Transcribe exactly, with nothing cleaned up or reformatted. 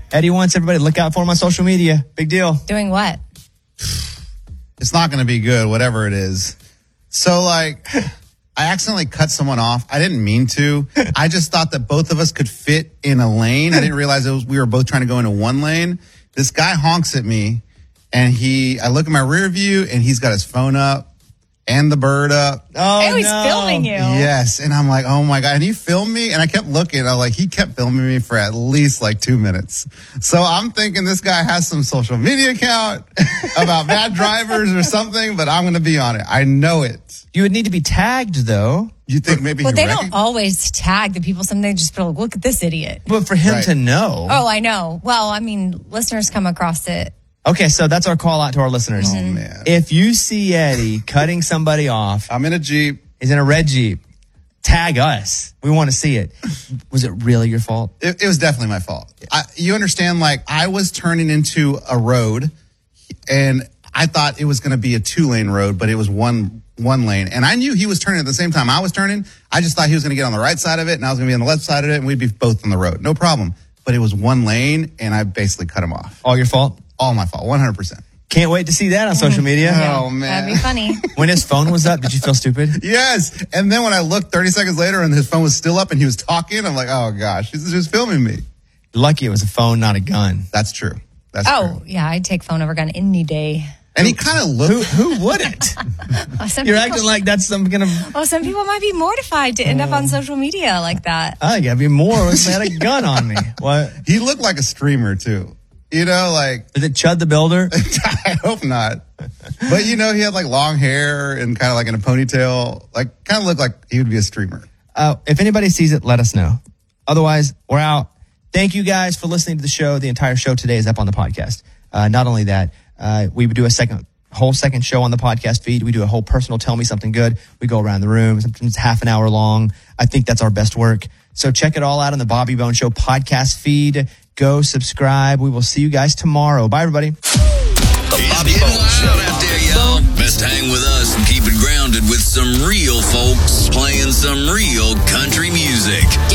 Eddie wants everybody to look out for him on social media. Big deal. Doing what? It's not going to be good, whatever it is. So, like, I accidentally cut someone off. I didn't mean to. I just thought that both of us could fit in a lane. I didn't realize it was, we were both trying to go into one lane. This guy honks at me, and he, I look at my rear view, and he's got his phone up and the bird up. Oh, oh he's no. filming you. Yes. And I'm like, oh my God. And he filmed me, and I kept looking. I was like, he kept filming me for at least like two minutes. So I'm thinking this guy has some social media account about bad drivers or something, but I'm going to be on it. I know it. You would need to be tagged, though. You think maybe Well, he they rec- don't always tag the people. Sometimes they just feel, look at this idiot. But for him Right. to know. Oh, I know. Well, I mean, listeners come across it. Okay, so that's our call out to our listeners. Oh, man. If you see Eddie cutting somebody off, I'm in a Jeep. he's in a red Jeep, tag us. We want to see it. Was it really your fault? It, it was definitely my fault. I, you understand, like, I was turning into a road, and I thought it was going to be a two-lane road, but it was one one lane. And I knew he was turning at the same time I was turning. I just thought he was going to get on the right side of it, and I was going to be on the left side of it, and we'd be both on the road. No problem. But it was one lane, and I basically cut him off. All your fault? All my fault, one hundred percent. Can't wait to see that on social media. Oh, man. That'd be funny. When his phone was up, did you feel stupid? Yes. And then when I looked thirty seconds later and his phone was still up and he was talking, I'm like, oh, gosh, he's just filming me. Lucky it was a phone, not a gun. That's true. That's Oh, true. yeah, I'd take phone over gun any day. And he kind of looked. Who who wouldn't? Oh, some You're people, acting like that's some kind of. Oh, some people might be mortified to end up on social media like that. I gotta be more. If they had a gun on me. What? He looked like a streamer, too. You know, like, Is it Chud the Builder? I hope not. But, you know, he had like long hair and kind of like in a ponytail. Like, kind of looked like he would be a streamer. Uh, if anybody sees it, let us know. Otherwise, we're out. Thank you guys for listening to the show. The entire show today is up on the podcast. Uh, not only that, uh, we would do a second, whole second show on the podcast feed. We do a whole personal tell me something good. We go around the room. Sometimes it's half an hour long. I think that's our best work. So check it all out on the Bobby Bone Show podcast feed. Go subscribe. We will see you guys tomorrow. Bye, everybody. The Bobby Bone Show out there, y'all. Best hang with us and keep it grounded with some real folks playing some real country music.